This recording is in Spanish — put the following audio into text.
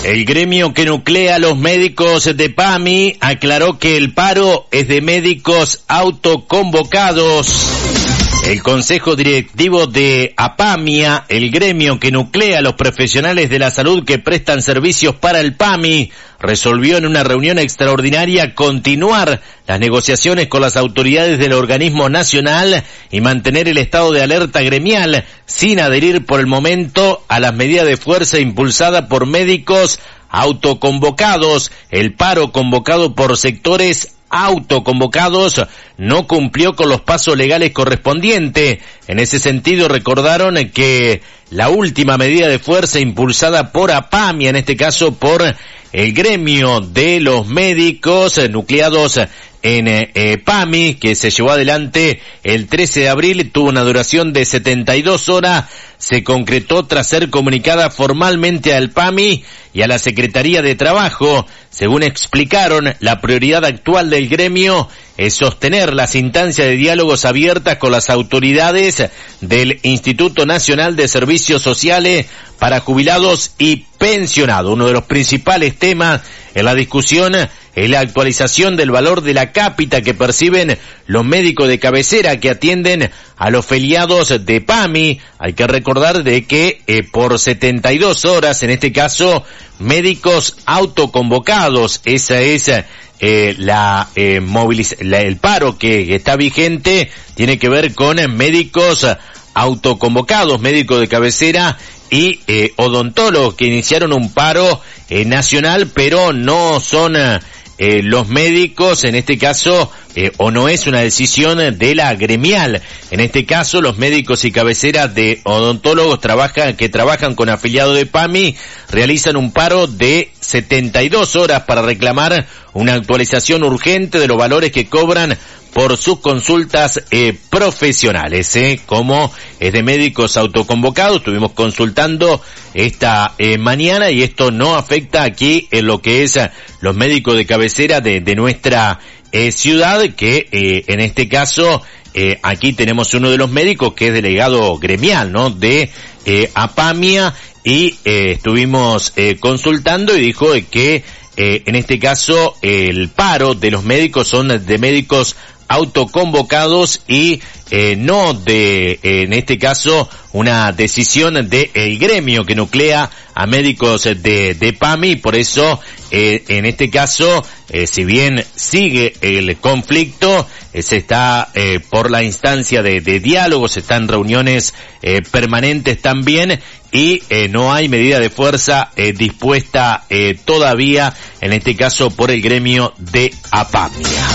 El gremio que nuclea a los médicos de PAMI aclaró que el paro es de médicos autoconvocados. El Consejo Directivo de APAMIA, el gremio que nuclea a los profesionales de la salud que prestan servicios para el PAMI, resolvió en una reunión extraordinaria continuar las negociaciones con las autoridades del organismo nacional y mantener el estado de alerta gremial sin adherir por el momento a las medidas de fuerza impulsadas por médicos autoconvocados. El paro convocado por sectores autoconvocados no cumplió con los pasos legales correspondientes. En ese sentido, recordaron que la última medida de fuerza impulsada por APAMIA, en este caso por el gremio de los médicos nucleados en PAMI, que se llevó adelante el 13 de abril, tuvo una duración de 72 horas, se concretó tras ser comunicada formalmente al PAMI y a la Secretaría de Trabajo. Según explicaron, la prioridad actual del gremio es sostener las instancias de diálogos abiertas con las autoridades del Instituto Nacional de Servicios Sociales para jubilados y pensionados. Uno de los principales temas en la discusión es la actualización del valor de la cápita que perciben los médicos de cabecera que atienden a los filiados de PAMI. Hay que recordar de que por 72 horas, en este caso, médicos autoconvocados, esa es el paro que está vigente, tiene que ver con médicos autoconvocados, médicos de cabecera y odontólogos que iniciaron un paro nacional, pero no son los médicos, en este caso, o no es una decisión de la gremial. En este caso, los médicos y cabeceras de odontólogos que trabajan con afiliados de PAMI realizan un paro de 72 horas para reclamar una actualización urgente de los valores que cobran por sus consultas profesionales, como es de médicos autoconvocados. Estuvimos consultando esta mañana y esto no afecta aquí en lo que es los médicos de cabecera de nuestra ciudad, que en este caso aquí tenemos uno de los médicos que es delegado gremial, ¿no?, de APAMIA, y estuvimos consultando y dijo que en este caso el paro de los médicos son de médicos autoconvocados y no de, en este caso, una decisión de el gremio que nuclea a médicos de PAMI. Por eso, en este caso, si bien sigue el conflicto, se está por la instancia de diálogo, se están reuniones permanentes también, y no hay medida de fuerza dispuesta todavía, en este caso por el gremio de APAMIA.